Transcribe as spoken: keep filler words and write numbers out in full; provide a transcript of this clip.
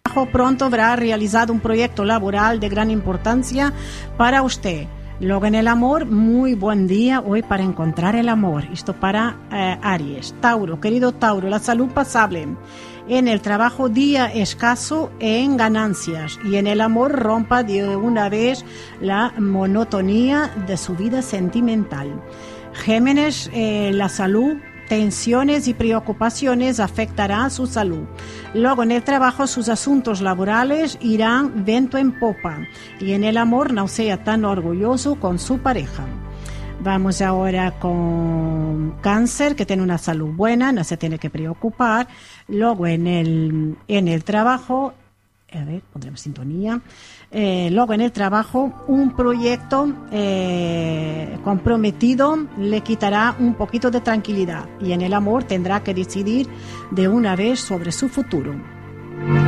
Pronto habrá realizado un proyecto laboral de gran importancia para usted. Luego en el amor, muy buen día hoy para encontrar el amor. Esto para eh, Aries. Tauro, querido Tauro, la salud pasable. En el trabajo, día escaso en ganancias. Y en el amor, rompa de una vez la monotonía de su vida sentimental. Géminis, eh, la salud, tensiones y preocupaciones afectarán su salud. Luego en el trabajo sus asuntos laborales irán viento en popa y en el amor no sea tan orgulloso con su pareja. Vamos ahora con Cáncer, que tiene una salud buena, no se tiene que preocupar. Luego en el, en el trabajo, a ver, pondremos sintonía. Eh, luego en el trabajo, un proyecto eh, comprometido le quitará un poquito de tranquilidad y en el amor tendrá que decidir de una vez sobre su futuro.